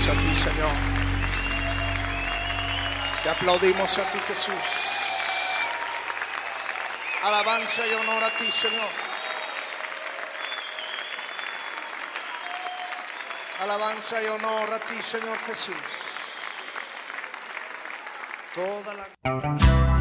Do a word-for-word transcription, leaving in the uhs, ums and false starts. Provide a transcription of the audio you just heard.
aplaudimos a ti, Señor. Te aplaudimos a ti, Jesús. Alabanza y honor a ti, Señor. Alabanza y honor a ti, Señor Jesús. Toda la